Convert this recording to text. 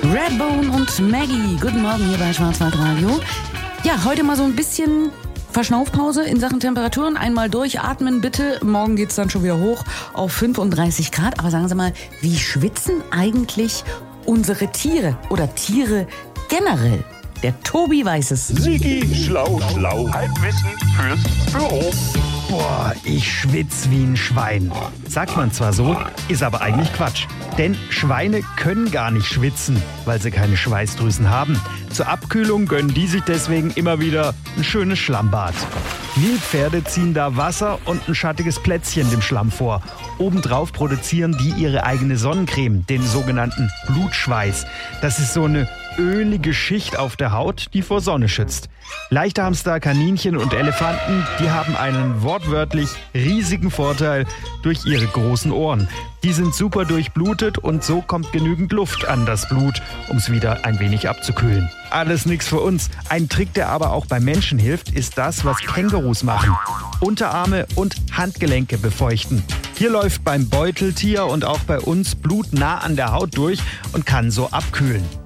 Redbone und Maggie. Guten Morgen hier bei Schwarzwaldradio. Ja, heute mal so ein bisschen Verschnaufpause in Sachen Temperaturen. Einmal durchatmen bitte. Morgen geht's dann schon wieder hoch auf 35 Grad. Aber sagen Sie mal, wie schwitzen eigentlich unsere Tiere oder Tiere generell? Der Tobi weiß es. Sigi, schlau, Halbwissen fürs Büro. Boah, ich schwitz wie ein Schwein. Sagt man zwar so, ist aber eigentlich Quatsch. Denn Schweine können gar nicht schwitzen, weil sie keine Schweißdrüsen haben. Zur Abkühlung gönnen die sich deswegen immer wieder ein schönes Schlammbad. Nilpferde ziehen da Wasser und ein schattiges Plätzchen dem Schlamm vor. Obendrauf produzieren die ihre eigene Sonnencreme, den sogenannten Blutschweiß. Das ist so eine ölige Schicht auf der Haut, die vor Sonne schützt. Leichthamster, Kaninchen und Elefanten, die haben einen wortwörtlich riesigen Vorteil durch ihre großen Ohren. Die sind super durchblutet und so kommt genügend Luft an das Blut, um es wieder ein wenig abzukühlen. Alles nichts für uns. Ein Trick, der aber auch bei Menschen hilft, ist das, was Kängurus machen. Unterarme und Handgelenke befeuchten. Hier läuft beim Beuteltier und auch bei uns Blut nah an der Haut durch und kann so abkühlen.